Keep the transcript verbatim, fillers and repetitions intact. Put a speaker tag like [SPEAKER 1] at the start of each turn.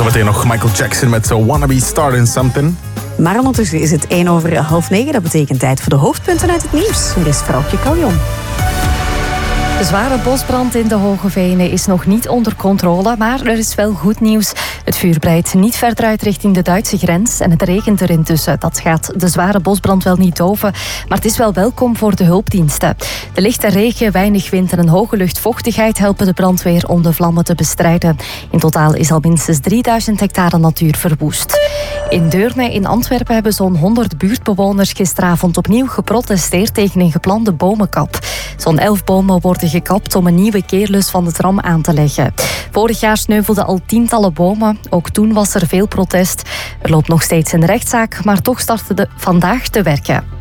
[SPEAKER 1] Zometeen nog Michael Jackson met Wanna Be Starting Something.
[SPEAKER 2] Maar ondertussen is het één over half negen. Dat betekent tijd voor de hoofdpunten uit het nieuws. Hier is Vrouwtje Caljon.
[SPEAKER 3] De zware bosbrand in de Hoge Venen is nog niet onder controle, maar er is wel goed nieuws. Het vuur breidt niet verder uit richting de Duitse grens en het regent er intussen. Dat gaat de zware bosbrand wel niet doven, maar het is wel welkom voor de hulpdiensten. De lichte regen, weinig wind en een hoge luchtvochtigheid helpen de brandweer om de vlammen te bestrijden. In totaal is al minstens drieduizend hectare natuur verwoest. In Deurne in Antwerpen hebben zo'n honderd buurtbewoners gisteravond opnieuw geprotesteerd tegen een geplande bomenkap. Zo'n elf bomen worden gekapt om een nieuwe keerlus van de tram aan te leggen. Vorig jaar sneuvelden al tientallen bomen. Ook toen was er veel protest. Er loopt nog steeds een rechtszaak, maar toch starten de vandaag te werken.